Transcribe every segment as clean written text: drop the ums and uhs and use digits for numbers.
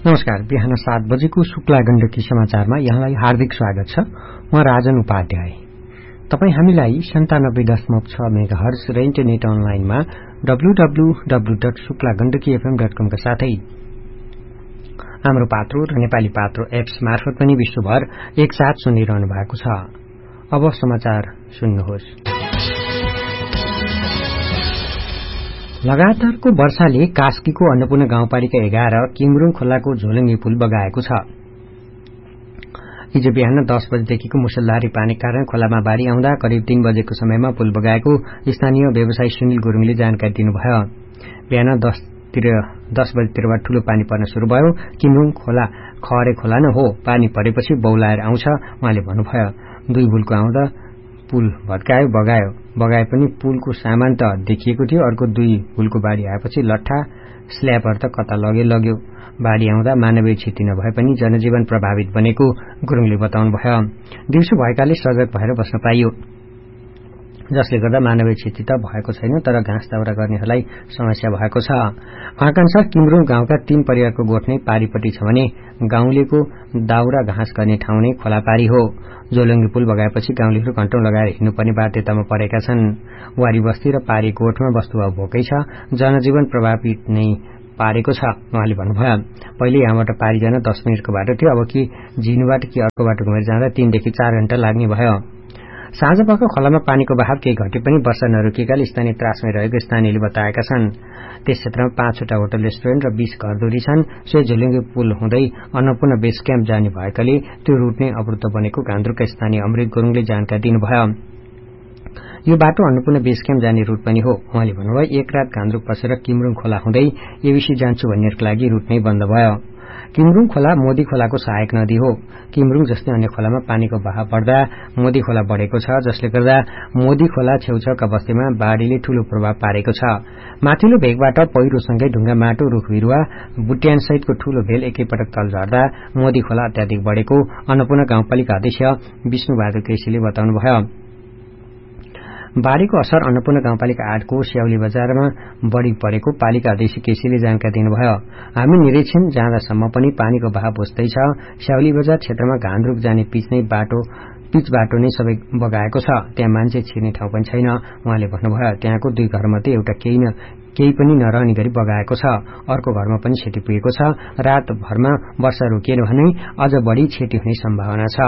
नमस्कार। बिहान 7 बजेको शुक्ला गण्डकी समाचारमा यहाँलाई हार्दिक स्वागत छ। म राजन उपाध्याय। तपाई हामीलाई 97.6 मेगाहर्ज र इन्टरनेट अनलाइनमा www.शुक्लागण्डकीfm.com का साथै हाम्रो पात्रो र नेपाली पात्रो एप्स मार्फत पनि विश्वभर एकसाथ सुनिरहनु भएको छ। अब समाचार सुन्नुहोस्। लगातारको वर्षाले कास्कीको अन्नपूर्ण गाउँपालिका 11 किमरुङ खोलाको झोलुङ्गे पुल बगाएको छ। हिजो बिहान 10 बजेदेखिको मुसलधारे पानीका कारण खोलामा बाढ़ी आउँदा करिब 3 बजेको समयमा पुल बगाएको स्थानीय व्यवसायी सुनिल गुरुङले जानकारी दिनुभयो। बिहान 10 बजेतिरबाट ठूलो पानी पर्न शुरू भयो। किमरुङ खोला खहरे खोला न हो, पानी परेपछि बौलाएर आउँछ उहाँले भन्नुभयो। 2 बुलको आउँदा पुल भत्कायो, बगाए पनि पुलको सामान त देखिएको थियो। अर्को 2 बुलको बाढ़ी आएपछि लट्ठा स्ल्याबहरू त कता लग्यो। बाढ़ी आउँदा मानवीय क्षति नभए पनि जनजीवन प्रभावित बनेको गुरुङले बताउनुभयो। दिउँसो भएकाले सजग भएर बस्न पाइयो, जसले गर्दा मानवीय क्षति त भएको छैन, तर घाँस दाउरा गर्नेहरूलाई समस्या भएको छ। उहाँका अनुसार किमरुङ गाउँका 3 परिवारको गोठ नै पारीपट्टि छ भने गाउँलेको दाउरा घाँस गर्ने ठाउँ नै खोलापारी हो। झोलुङ्गे पुल बगाएपछि गाउँलेहरू घण्टौं लगाएर हिँड्नुपर्ने बाध्यतामा परेका छन्। वारी बस्ती र पारी गोठमा वस्तुभाव भोकै छ, जनजीवन प्रभावित नै पारेको छ उहाँले भन्नुभयो। पहिले यहाँबाट पारी जान 10 मिनटको बाटो थियो, अब कि जिनुबाट कि अर्को बाटो घुमेर जाँदा 3 देखि 4 घण्टा लाग्ने भयो। साँझपख खोलामा पानीको बहाव केही घटे पनि वर्षा नरोकिएकाले स्थानीय त्रासमै रहेको स्थानीयले बताएका छन्। त्यस क्षेत्रमा 5 वटा होटल रेस्टुरेन्ट र 20 घरधुरी छन्। सोही झोलुङ्गे पुल हुँदै अन्नपूर्ण बेस क्याम्प जाने भएकाले त्यो रूट नै अवरुद्ध बनेको गान्तोकका स्थानीय अमृत गुरुङले जानकारी दिनुभयो। यो बाटो अन्नपूर्ण बेस क्याम्प जाने रूट पनि हो। उहाँले भन्नुभयो, एक रात गान्तोक बसेर किमरुङ खोला हुँदै एबिसी जान्छु भन्नेहरूको लागि रूट नै बन्द भयो। किमरुङ खोला मोदी खोलाको सहायक नदी हो। किमरुङ जस्तै अन्य खोलामा पानीको बहाव बढ्दा मोदी खोला बढेको छ, जसले गर्दा मोदी खोला छेउछाउका बस्तीमा बाढ़ीले ठूलो प्रभाव पारेको छ। माथिल्लो भेगबाट पहिरोसँगै ढुङ्गा, माटो, रुख बिरुवा, बुट्यान सहितको ठूलो भेल एकैपटक तल झर्दा मोदी खोला अत्याधिक बढेको अन्नपूर्ण गाउँपालिका अध्यक्ष विष्णुबहादुर केसीले बताउनुभयो। बाढ़ीको असर अन्नपूर्ण गाउँपालिका 8 को स्याउली बजारमा बढ़ी परेको पालिका अध्यक्ष केसीले जानकारी दिनुभयो। हामी निरीक्षण जाँदासम्म पनि पानीको बहाव बुझ्दै छ। स्याउली बजार क्षेत्रमा घान्द्रुक जाने पिच बाटो नै सबै बगाएको छ। त्यहाँ मान्छे छिर्ने ठाउँ पनि छैन उहाँले भन्नुभयो। त्यहाँको 2 घरमध्ये एउटा केही पनि नरहने गरी बगाएको छ। अर्को घरमा पनि क्षति पुगेको छ। रातभरमा वर्षा रोकिएन भने अझ बढ़ी क्षति हुने सम्भावना छ।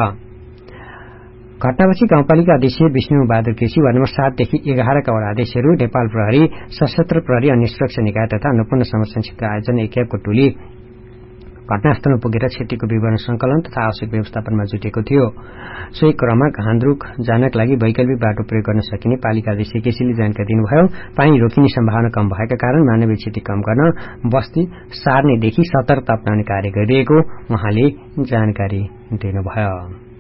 घटनापछि गाउँपालिका अध्यक्ष विष्णुबहादुर केसी, वार्ड नम्बर 7 देखि 11 का वडा अध्यक्षहरू, नेपाल प्रहरी, सशस्त्र प्रहरी, अन्य सुरक्षा निकाय तथा अन्नपूर्ण संरक्षण क्षेत्र आयोजन एकेफको टोली घटनास्थलमा पुगेर क्षतिको विवरण संकलन तथा आवश्यक व्यवस्थापनमा जुटेको थियो। सोही क्रममा घान्द्रुक जानका लागि वैकल्पिक बाटो प्रयोग गर्न सकिने पालिका अध्यक्ष केसीले जानकारी दिनुभयो। पानी रोकिने सम्भावना कम भएका कारण मानवीय क्षति कम गर्न बस्ती सार्नेदेखि सतर्कता अपनाउने कार्य गरिरहेको उहाँले जानकारी दिनुभयो।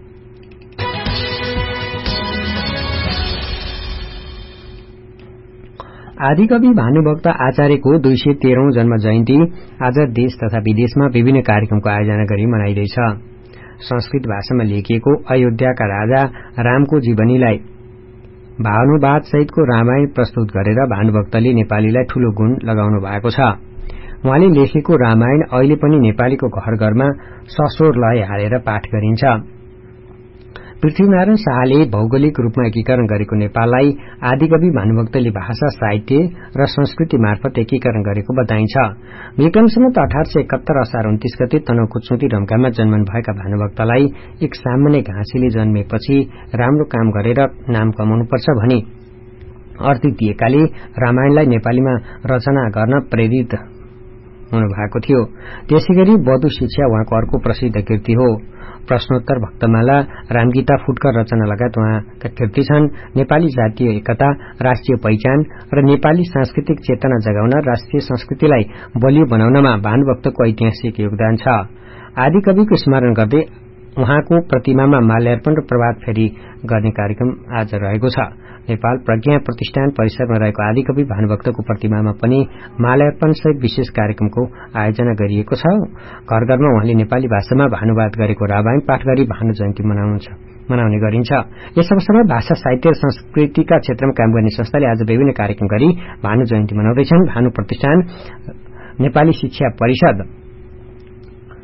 आदिकवि भानुभक्त आचार्यको 213औं जन्म जयन्ती आज देश तथा विदेशमा विभिन्न कार्यक्रमको आयोजना गरी मनाइँदैछ। संस्कृत भाषामा लेखिएको अयोध्याका राजा रामको जीवनीलाई भानुवाद सहितको रामायण प्रस्तुत गरेर भानुभक्तले नेपालीलाई ठूलो गुण लगाउनु भएको छ। उहाँले लेखेको रामायण अहिले पनि नेपालीको घर घरमा सस्वर लय हालेर पाठ गरिन्छ। पृथ्वीनारायण शाहले भौगोलिक रूपमा एकीकरण गरेको नेपाललाई आदिकवि भानुभक्तले भाषा, साहित्य र संस्कृति मार्फत एकीकरण गरेको बताइन्छ। विक्रम सम्वत 1871 असार 29 गते तनहुँको चुती रम्कामा जन्मनुभएका भानुभक्तलाई एक सामान्य घाँसीले जन्मेपछि राम्रो काम गरेर नाम कमाउनुपर्छ भनी अर्ती दिएकाले रामायणलाई नेपालीमा रचना गर्न प्रेरित हुनुभएको थियो। त्यसैगरी बधु शिक्षा उहाँको अर्को प्रसिद्ध कृति हो। प्रश्नोत्तर, भक्तमाला, रामगीता, फुटकर रचना लगायत उहाँका कृति छन्। नेपाली जातीय एकता, राष्ट्रिय पहिचान र नेपाली सांस्कृतिक चेतना जगाउन, राष्ट्रिय संस्कृतिलाई बलियो बनाउनमा भानुभक्तको ऐतिहासिक योगदान छ। आदिकविको स्मरण गर्दै उहाँको प्रतिमामा माल्यार्पण र प्रभात फेरी गर्ने कार्यक्रम आज रहेको छ। नेपाल प्रज्ञा प्रतिष्ठान परिसरमा रहेको आदिकवि भानुभक्तको प्रतिमामा पनि माल्यार्पण सहित विशेष कार्यक्रमको आयोजना गरिएको छ। घर घरमा उहाँले नेपाली भाषामा भानुवाद गरेको रामायण पाठ गरी भानु जयन्ती मनाउने गरिन्छ। यस अवसरमा भाषा, साहित्य र संस्कृतिका क्षेत्रमा काम गर्ने संस्थाले आज विभिन्न कार्यक्रम गरी भानु जयन्ती मनाउँदैछन्। भानु प्रतिष्ठान, नेपाली शिक्षा परिषद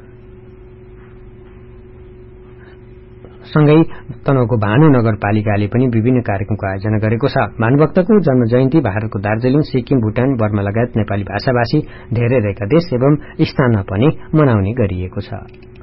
सँगै तनहुँको भानु नगरपालिकाले पनि विभिन्न कार्यक्रमको आयोजना गरेको छ। भानुभक्तको जन्म जयन्ती भारतको दार्जिलिङ, सिक्किम, भूटान, बर्मा लगायत नेपाली भाषाभाषी धेरै रहेका देश एवं स्थानमा पनि मनाउने गरिएको छ।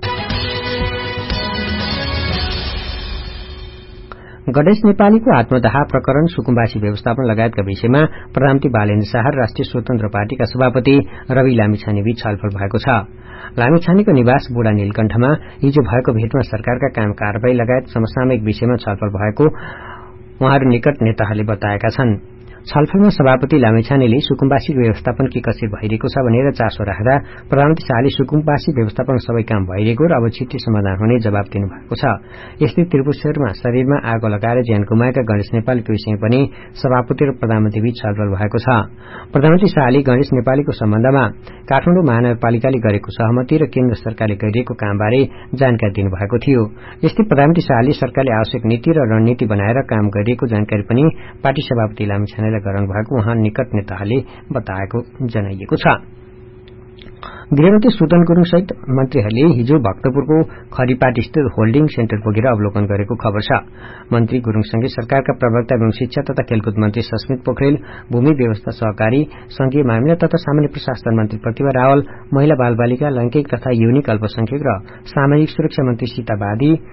गणेश नेपालीको आत्मदाह प्रकरण, सुकुम्बासी व्यवस्थापन लगायतका विषयमा प्रधानमन्त्री बालेन्द्र शाह र राष्ट्रिय स्वतन्त्र पार्टीका सभापति रवि लामिछानेबीच छलफल भएको छ। लामिछानेको निवास बुढा नीलकण्ठमा हिजो भएको भेटमा सरकारका काम कारबाही लगायत समसामयिक विषयमा छलफल भएको उहाँहरू निकट नेताहरूले बताएका छन्। छलफलमा सभापति लामिछानेले सुकुम्बासी व्यवस्थापन के कसरी भइरहेको छ भनेर चासो राख्दा प्रधानमन्त्री शाहले सुकुम्बासी व्यवस्थापन सबै काम भइरहेको र अब छिट्टै समाधान हुने जवाब दिनुभएको छ। यस्तै त्रिपुरेश्वरमा शरीरमा आगो लगाएर ज्यान गुमाएका गणेश नेपालीको विषयमा पनि सभापति र प्रधानमन्त्री बीच छलफल भएको छ। प्रधानमन्त्री शाहले गणेश नेपालीको सम्बन्धमा काठमाडौँ महानगरपालिकाले गरेको सहमति र केन्द्र सरकारले गरिरहेको कामबारे जानकारी दिनुभएको थियो। यस्तै प्रधानमन्त्री शाहले सरकारले आवश्यक नीति र रणनीति बनाएर काम गरिरहेको जानकारी पनि पार्टी सभापति लामिछाने गराउनु भएको उहाँ निकट नेताहरूले बताएको जनाइएको छ। गृहमन्त्री सुदन गुरूङ सहित मन्त्रीहरूले हिजो भक्तपुरको खरीपाटी स्थित होल्डिङ सेन्टर पुगेर अवलोकन गरेको खबर छ। मन्त्री गुरूङसँगै सरकारका प्रवक्ता एवं शिक्षा तथा खेलकुद मन्त्री सस्मित पोखरेल, भूमि व्यवस्था सहकारी, संघीय मामिला तथा सामान्य प्रशासन मन्त्री प्रतिभा रावल, महिला बालबालिका, लैंगिक तथा यौनिक अल्पसंख्यक र सामाजिक सुरक्षा मन्त्री सीता बादी,